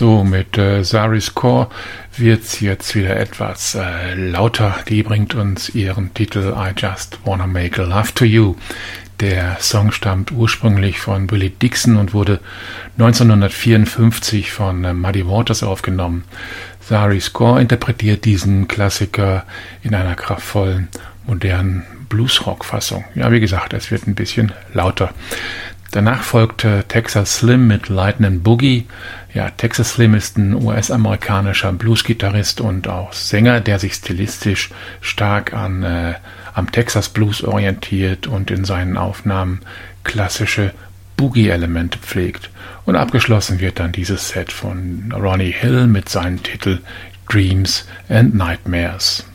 So, mit Zari's Core wird's jetzt wieder etwas lauter. Die bringt uns ihren Titel I Just Wanna Make Love to You. Der Song stammt ursprünglich von Willie Dixon und wurde 1954 von Muddy Waters aufgenommen. Zari's Core interpretiert diesen Klassiker in einer kraftvollen, modernen Bluesrock-Fassung. Ja, wie gesagt, es wird ein bisschen lauter. Danach folgte Texas Slim mit Lightnin' Boogie. Ja, Texas Slim ist ein US-amerikanischer Blues-Gitarrist und auch Sänger, der sich stilistisch stark am Texas Blues orientiert und in seinen Aufnahmen klassische Boogie-Elemente pflegt. Und abgeschlossen wird dann dieses Set von Ronnie Hill mit seinem Titel Dreams and Nightmares.